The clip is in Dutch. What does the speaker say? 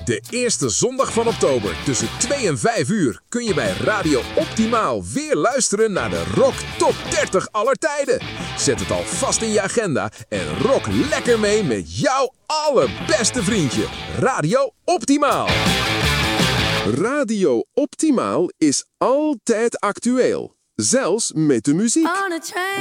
De eerste zondag van oktober tussen 2 en 5 uur kun je bij Radio Optimaal weer luisteren naar de Rock Top 30 aller tijden. Zet het al vast in je agenda en rock lekker mee met jouw allerbeste vriendje. Radio Optimaal. Radio Optimaal is altijd actueel. Zelfs met de muziek.